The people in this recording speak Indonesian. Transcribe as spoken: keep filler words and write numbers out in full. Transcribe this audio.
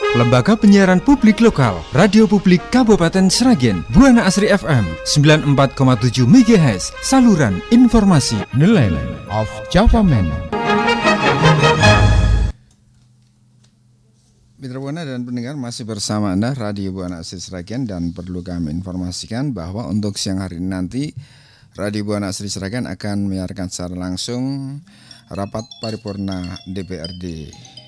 Lembaga Penyiaran Publik Lokal, Radio Publik Kabupaten Sragen, Buana Asri F M sembilan puluh empat koma tujuh megahertz, saluran informasi Nelayan of Java Man. Mitra Buana dan pendengar, masih bersama Anda Radio Buana Asri Sragen, dan perlu kami informasikan bahwa untuk siang hari ini nanti Radio Buana Asri Sragen akan menyiarkan secara langsung rapat paripurna D P R D